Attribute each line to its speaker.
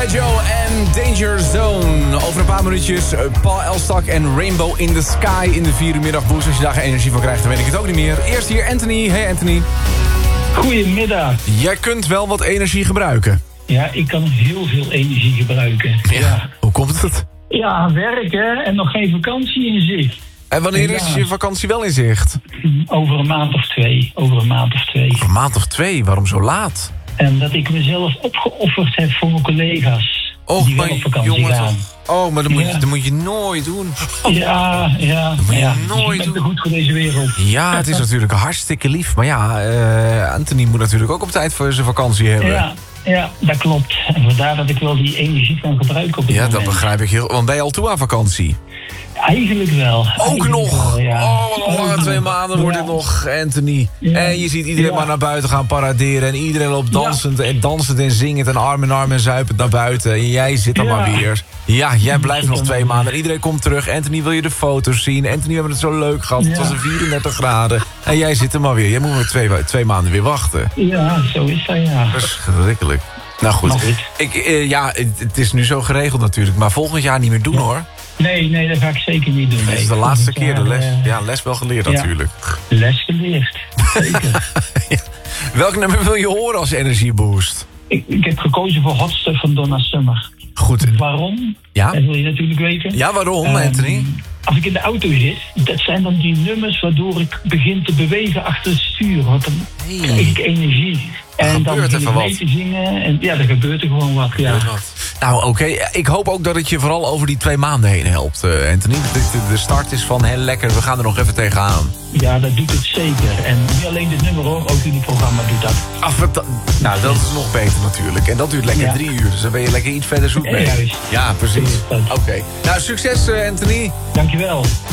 Speaker 1: Fat Joe en Danger Zone. Over een paar minuutjes Paul Elstak en Rainbow in the Sky in de 4 uur middagboost. Als je daar geen energie van krijgt, dan weet ik het ook niet meer. Eerst hier Anthony. Hey Anthony.
Speaker 2: Goedemiddag.
Speaker 1: Jij kunt wel wat energie gebruiken.
Speaker 2: Ja, ik kan heel veel energie gebruiken.
Speaker 1: Ja. Hoe komt het?
Speaker 2: Ja, werken en nog geen vakantie in zicht.
Speaker 1: En wanneer is je vakantie wel in zicht?
Speaker 2: Over een maand of twee. Over een maand of 2?
Speaker 1: Waarom zo laat?
Speaker 2: En dat ik mezelf opgeofferd heb voor mijn collega's.
Speaker 1: Och,
Speaker 2: die wel op vakantie gaan.
Speaker 1: Oh, maar dat moet je nooit doen.
Speaker 2: Ja.
Speaker 1: Dat moet je nooit
Speaker 2: ik ben
Speaker 1: doen.
Speaker 2: te goed voor deze wereld.
Speaker 1: Ja, het is natuurlijk hartstikke lief. Maar ja, Anthony moet natuurlijk ook op tijd voor zijn vakantie hebben.
Speaker 2: Ja, dat klopt. En vandaar dat ik wel die energie kan gebruiken op dit moment.
Speaker 1: Dat begrijp ik heel. Want ben je al toe aan vakantie?
Speaker 2: Eigenlijk wel.
Speaker 1: Ook nog?
Speaker 2: Wel, ja.
Speaker 1: Oh, wat een lange 2 maanden wordt het nog, Anthony.
Speaker 2: Ja.
Speaker 1: En je ziet iedereen maar naar buiten gaan paraderen. En iedereen loopt dansend en zingend en arm in arm en zuipend naar buiten. En jij zit dan maar weer. Ja, jij blijft nog 2 maanden. En iedereen komt terug. Anthony, wil je de foto's zien? Anthony, we hebben het zo leuk gehad. Het was 34 graden. En jij zit er maar weer. Jij moet weer 2 maanden weer wachten.
Speaker 2: Ja, zo is dat, ja.
Speaker 1: Verschrikkelijk. Nou goed. Het is nu zo geregeld natuurlijk. Maar volgend jaar niet meer doen hoor.
Speaker 2: Nee, dat ga ik zeker niet doen.
Speaker 1: Dit is de laatste keer de les. Ja, les wel geleerd natuurlijk.
Speaker 2: Les geleerd, zeker.
Speaker 1: Ja. Welk nummer wil je horen als energieboost?
Speaker 2: Ik heb gekozen voor Hot Stuff van Donna Summer.
Speaker 1: Goed.
Speaker 2: Waarom?
Speaker 1: Ja?
Speaker 2: Dat wil je natuurlijk weten.
Speaker 1: Ja, waarom, Anthony?
Speaker 2: Als ik in de auto zit, dat zijn dan die nummers waardoor ik begin te bewegen achter het stuur. Want dan krijg ik energie. En dan begin ik mee te zingen. En ja, er gebeurt er gewoon wat. Ja.
Speaker 1: Nou, oké. Ik hoop ook dat het je vooral over die 2 maanden heen helpt, Anthony. De start is van heel lekker. We gaan er nog even tegenaan.
Speaker 2: Ja, dat doet het zeker. En niet alleen dit nummer hoor, ook jullie programma doet dat.
Speaker 1: Nou, dat is nog beter natuurlijk. En dat duurt lekker 3 uur. Dus dan ben je lekker iets verder zoet mee.
Speaker 2: Juist.
Speaker 1: Ja, precies. Oké. Nou, succes, Anthony.
Speaker 2: Dankjewel.